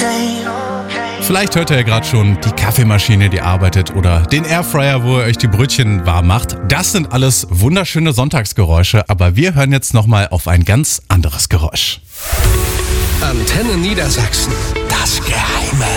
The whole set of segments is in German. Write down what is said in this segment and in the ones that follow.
Vielleicht hört ihr ja gerade schon die Kaffeemaschine, die arbeitet, oder den Airfryer, wo ihr euch die Brötchen warm macht. Das sind alles wunderschöne Sonntagsgeräusche, aber wir hören jetzt nochmal auf ein ganz anderes Geräusch. Antenne Niedersachsen. Das Geheime.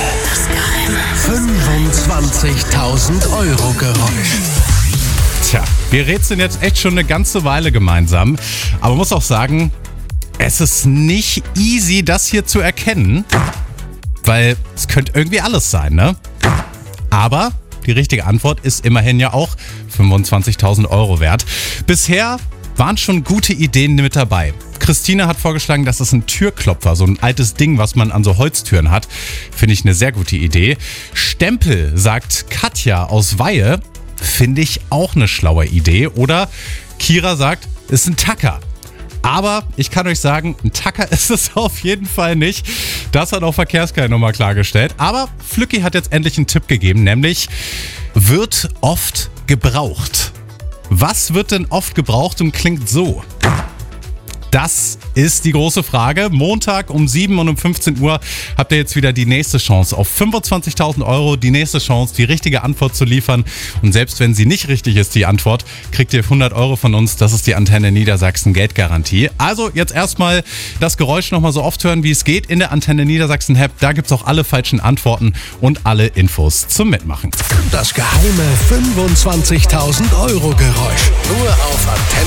25.000 Euro Geräusch. Tja, wir rätseln jetzt echt schon eine ganze Weile gemeinsam, aber muss auch sagen, es ist nicht easy, das hier zu erkennen, weil es könnte irgendwie alles sein, ne? Aber die richtige Antwort ist immerhin ja auch 25.000 Euro wert. Bisher waren schon gute Ideen mit dabei. Christine hat vorgeschlagen, das ist ein Türklopfer, so ein altes Ding, was man an so Holztüren hat. Finde ich eine sehr gute Idee. Stempel, sagt Katja aus Weihe, finde ich auch eine schlaue Idee. Oder Kira sagt, ist ein Tacker. Aber ich kann euch sagen, ein Tacker ist es auf jeden Fall nicht. Das hat auch Verkehrskeil nochmal klargestellt. Aber Flücki hat jetzt endlich einen Tipp gegeben, nämlich wird oft gebraucht. Was wird denn oft gebraucht und klingt so? Das ist die große Frage. Montag um 7 und um 15 Uhr habt ihr jetzt wieder die nächste Chance auf 25.000 Euro. Die nächste Chance, die richtige Antwort zu liefern. Und selbst wenn sie nicht richtig ist, die Antwort, kriegt ihr 100 Euro von uns. Das ist die Antenne Niedersachsen Geldgarantie. Also jetzt erstmal das Geräusch nochmal so oft hören, wie es geht in der Antenne Niedersachsen App. Da gibt es auch alle falschen Antworten und alle Infos zum Mitmachen. Das geheime 25.000 Euro Geräusch. Nur auf Antenne.